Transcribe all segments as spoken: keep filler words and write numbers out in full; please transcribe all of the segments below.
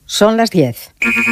Son las diez.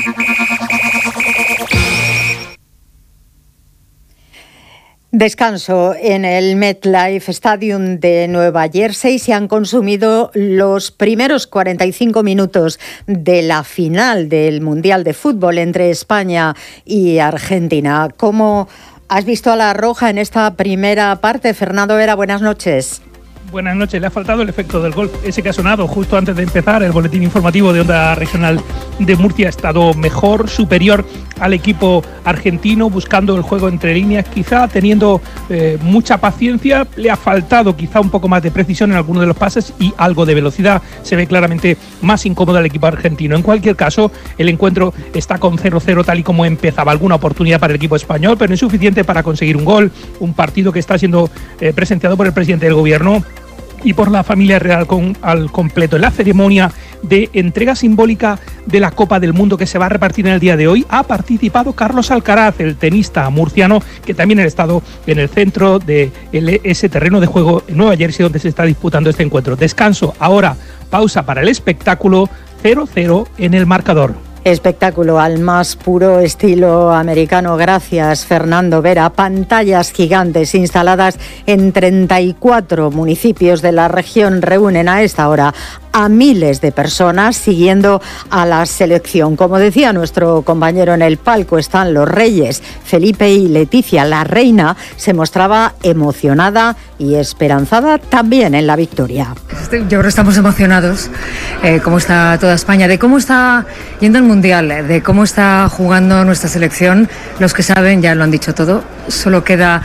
Descanso en el MetLife Stadium de Nueva Jersey. Se han consumido los primeros cuarenta y cinco minutos de la final del Mundial de Fútbol entre España y Argentina. ¿Cómo has visto a la Roja en esta primera parte? Fernando Vera, buenas noches. Buenas noches. Le ha faltado el efecto del gol, ese que ha sonado justo antes de empezar. El boletín informativo de Onda Regional de Murcia ha estado mejor, superior al equipo argentino, buscando el juego entre líneas, quizá teniendo eh, mucha paciencia. Le ha faltado quizá un poco más de precisión en algunos de los pases y algo de velocidad. Se ve claramente más incómodo el equipo argentino. En cualquier caso, el encuentro está con cero cero tal y como empezaba. Alguna oportunidad para el equipo español, pero insuficiente para conseguir un gol. Un partido que está siendo eh, presenciado por el presidente del gobierno y por la familia real con, al completo. En la ceremonia de entrega simbólica de la Copa del Mundo que se va a repartir en el día de hoy ha participado Carlos Alcaraz, el tenista murciano, que también ha estado en el centro de el, ese terreno de juego en Nueva Jersey donde se está disputando este encuentro. Descanso, ahora pausa para el espectáculo, cero cero en el marcador. Espectáculo al más puro estilo americano. Gracias, Fernando Vera. Pantallas gigantes instaladas en treinta y cuatro municipios de la región reúnen a esta hora a miles de personas siguiendo a la selección. Como decía nuestro compañero, en el palco están los reyes. Felipe y Leticia, la reina, se mostraba emocionada y esperanzada también en la victoria. Yo creo que estamos emocionados, eh, cómo está toda España, de cómo está yendo el Mundial, de cómo está jugando nuestra selección. Los que saben ya lo han dicho todo, solo queda